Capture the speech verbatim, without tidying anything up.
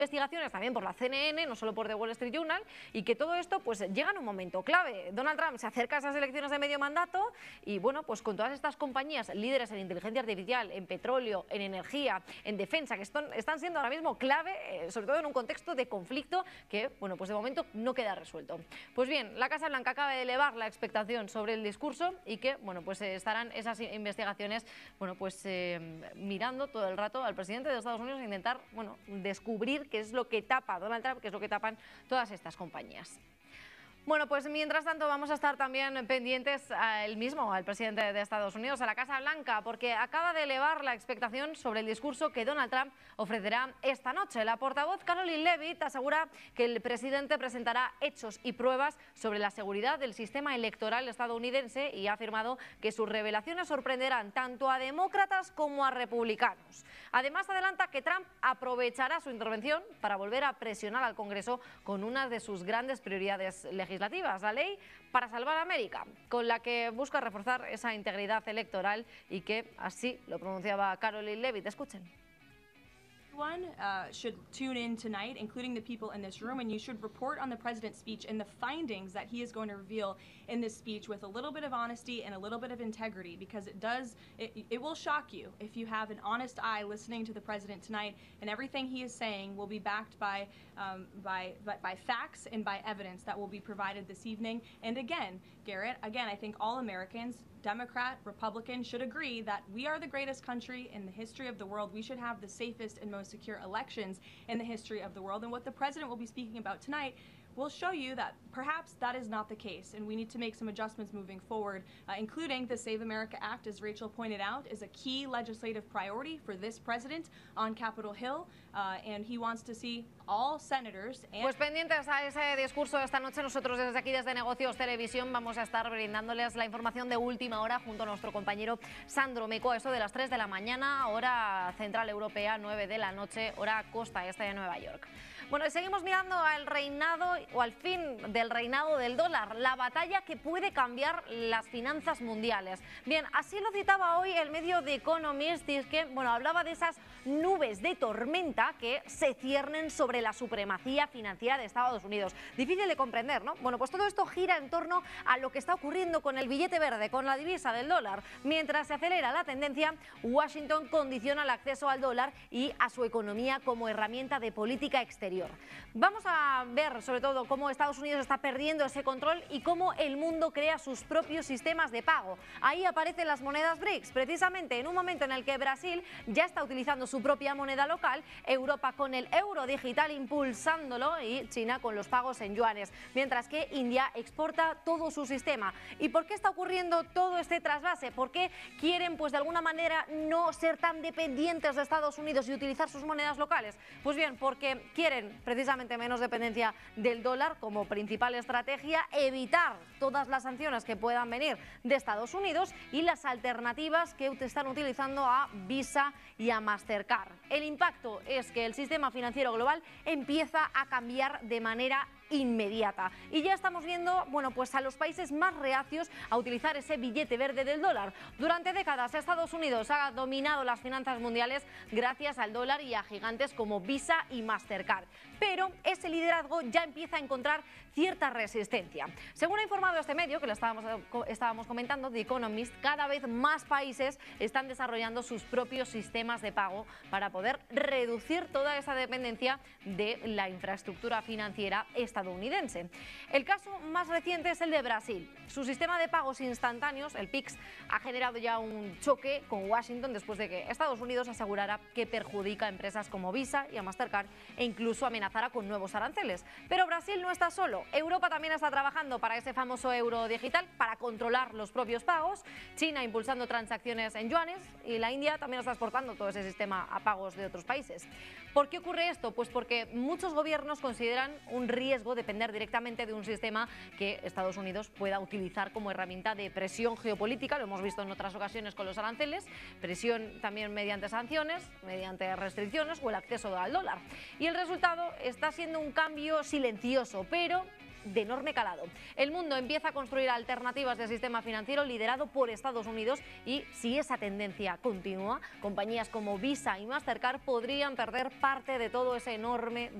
investigaciones también por la C N N, no solo por The Wall Street Journal, y que todo esto pues llega en un momento clave. Donald Trump se acerca a esas elecciones de medio mandato y bueno, pues con todas estas compañías líderes en inteligencia artificial, en petróleo, en energía, en defensa, que están, están siendo ahora mismo clave, eh, sobre todo en un contexto de conflicto que, bueno, pues de momento no queda resuelto. Pues bien, la Casa Blanca acaba de elevar la expectación sobre el discurso y que, bueno, pues eh, estarán esas investigaciones, bueno, pues eh, mirando todo el rato al presidente de Estados Unidos e intentar, bueno, descubrir qué es lo que tapa Donald Trump, qué es lo que tapan todas estas compañías. Bueno, pues mientras tanto vamos a estar también pendientes al mismo, al presidente de Estados Unidos, a la Casa Blanca, porque acaba de elevar la expectación sobre el discurso que Donald Trump ofrecerá esta noche. La portavoz Karoline Leavitt asegura que el presidente presentará hechos y pruebas sobre la seguridad del sistema electoral estadounidense y ha afirmado que sus revelaciones sorprenderán tanto a demócratas como a republicanos. Además, adelanta que Trump aprovechará su intervención para volver a presionar al Congreso con una de sus grandes prioridades legislativas. legislativas, la ley para salvar a América, con la que busca reforzar esa integridad electoral y que así lo pronunciaba Karoline Leavitt. Escuchen. Everyone uh, should tune in tonight, including the people in this room, and you should report on the president's speech and the findings that he is going to reveal in this speech with a little bit of honesty and a little bit of integrity, because it does, it, it will shock you if you have an honest eye listening to the president tonight, and everything he is saying will be backed by, um, by, by, by facts and by evidence that will be provided this evening. And again, Garrett, again, I think all Americans, Democrat, Republican, should agree that we are the greatest country in the history of the world. We should have the safest and most secure elections in the history of the world. And what the president will be speaking about tonight will show you that perhaps that is not the case, and we need to make some adjustments moving forward, uh, including the Save America Act, as Rachel pointed out, is a key legislative priority for this president on Capitol Hill, uh, and he wants to see all senators. And pues pendientes a ese discurso esta noche, nosotros desde aquí, desde Negocios Televisión, vamos a estar brindándoles la información de última hora junto a nuestro compañero Sandro Meco, a eso de las tres de la mañana, hora central europea, nueve de la noche, hora costa este de Nueva York. Bueno, seguimos mirando al reinado o al fin del reinado del dólar, la batalla que puede cambiar las finanzas mundiales. Bien, así lo citaba hoy el medio The Economist, y es que, bueno, hablaba de esas nubes de tormenta que se ciernen sobre la supremacía financiera de Estados Unidos. Difícil de comprender, ¿no? Bueno, pues todo esto gira en torno a lo que está ocurriendo con el billete verde, con la divisa del dólar. Mientras se acelera la tendencia, Washington condiciona el acceso al dólar y a su economía como herramienta de política exterior. Vamos a ver sobre todo cómo Estados Unidos está perdiendo ese control y cómo el mundo crea sus propios sistemas de pago. Ahí aparecen las monedas BRICS, precisamente en un momento en el que Brasil ya está utilizando su propia moneda local, Europa con el euro digital impulsándolo y China con los pagos en yuanes, mientras que India exporta todo su sistema. ¿Y por qué está ocurriendo todo este trasvase? ¿Por qué quieren, pues de alguna manera, no ser tan dependientes de Estados Unidos y utilizar sus monedas locales? Pues bien, porque quieren precisamente menos dependencia del dólar como principal estrategia, evitar todas las sanciones que puedan venir de Estados Unidos y las alternativas que están utilizando a Visa y a Mastercard. El impacto es que el sistema financiero global empieza a cambiar de manera inmediata y ya estamos viendo, bueno, pues a los países más reacios a utilizar ese billete verde del dólar. Durante décadas Estados Unidos ha dominado las finanzas mundiales gracias al dólar y a gigantes como Visa y Mastercard, pero ese liderazgo ya empieza a encontrar cierta resistencia. Según ha informado este medio, que lo estábamos, estábamos comentando, The Economist, cada vez más países están desarrollando sus propios sistemas de pago para poder reducir toda esa dependencia de la infraestructura financiera estadounidense. El caso más reciente es el de Brasil. Su sistema de pagos instantáneos, el Pix, ha generado ya un choque con Washington después de que Estados Unidos asegurara que perjudica a empresas como Visa y a Mastercard e incluso amenazara con nuevos aranceles. Pero Brasil no está solo. Europa también está trabajando para ese famoso euro digital, para controlar los propios pagos. China impulsando transacciones en yuanes y la India también está exportando todo ese sistema a pagos de otros países. ¿Por qué ocurre esto? Pues porque muchos gobiernos consideran un riesgo depender directamente de un sistema que Estados Unidos pueda utilizar como herramienta de presión geopolítica. Lo hemos visto en otras ocasiones con los aranceles, presión también mediante sanciones, mediante restricciones o el acceso al dólar. Y el resultado está siendo un cambio silencioso, pero de enorme calado. El mundo empieza a construir alternativas de sistema financiero liderado por Estados Unidos y si esa tendencia continúa, compañías como Visa y Mastercard podrían perder parte de todo ese enorme